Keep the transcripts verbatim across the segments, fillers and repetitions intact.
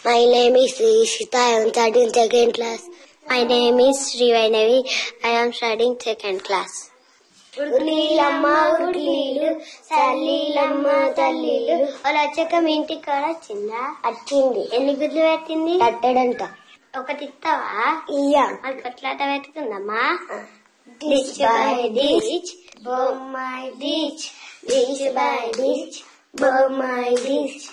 My name is Ishita. I am studying second class. My name is Sri Vainavi. I am studying second class. ఉర్లీలమ్మ ఉర్లీలు సల్లీలమ్మ తల్లీలు వాళ్ళ వచ్చాక మీ ఇంటికి కూడా వచ్చిందా? వచ్చింది. ఎన్ని గుడ్లు పెట్టింది? కట్టడంట. ఒకటి ఇస్తావా? ఇయ్యా. అది కొట్లాట పెట్టుకుందమ్మా. Ditch by ditch Bommai ditch ditch by ditch Bommai ditch.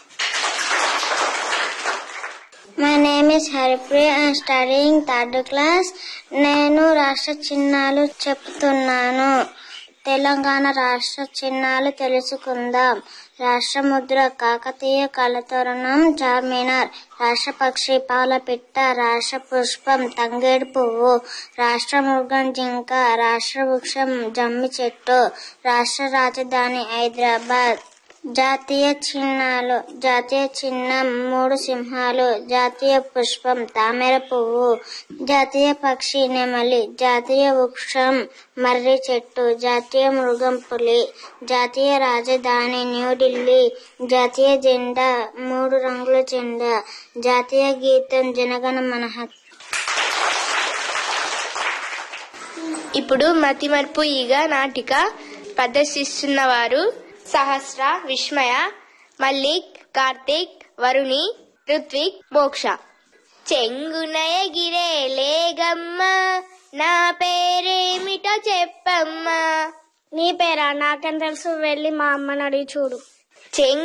My name is Haripriya. I am studying third class. నేను రాష్ట్ర చిహ్నాలు చెప్తున్నాను. తెలంగాణ రాష్ట్ర చిహ్నాలు తెలుసుకుందాం. రాష్ట్ర ముద్ర కాకతీయ కళతోరణం చార్మినార్. రాష్ట్ర పక్షి పాలపిట్ట. రాష్ట్ర పుష్పం తంగేడు పువ్వు. రాష్ట్ర మృగం జింక. రాష్ట్ర వృక్షం జమ్మి చెట్టు. రాష్ట్ర రాజధాని హైదరాబాద్. జాతీయ చిహ్నాలు. జాతీయ చిహ్నం మూడు సింహాలు. జాతీయ పుష్పం తామర పువ్వు. జాతీయ పక్షి నెమలి. జాతీయ వృక్షం మర్రి చెట్టు. జాతీయ మృగం పులి. జాతీయ రాజధాని న్యూఢిల్లీ. జాతీయ జెండా మూడు రంగుల జెండా. జాతీయ గీతం జనగణ మన. ఇప్పుడు మతిమరుపు ఈగ నాటిక ప్రదర్శిస్తున్న వారు సహస్ర, విస్మయ, మల్లిక్, కార్తిక్, వరుణి, రుత్విక్, మోక్ష. చెంగున ఎగిరే లేగమ్మ నా పేరేమిటో చెప్పమ్మా. నీ పేరా? నాకేం తెలుసు, వెళ్ళి మా అమ్మని అడిగి చూడు. చెంగు